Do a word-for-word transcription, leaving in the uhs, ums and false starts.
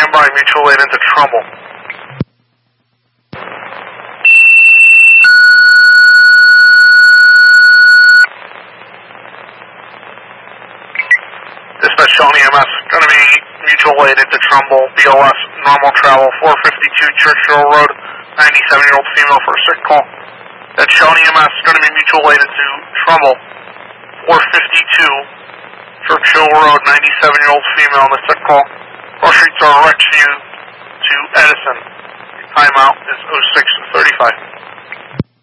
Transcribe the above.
by, mutual aid into Trumbull. Dispatch Shawnee E M S, going to be mutual aid into Trumbull, B L S, normal travel, four fifty-two Churchill Road, ninety-seven-year-old female for a sick call. That's Shawnee E M S, going to be mutual aid into Trumbull, four fifty-two Churchill Road, ninety-seven-year-old female on the sick call. All streets are right to you to Edison. Your timeout is oh six thirty-five.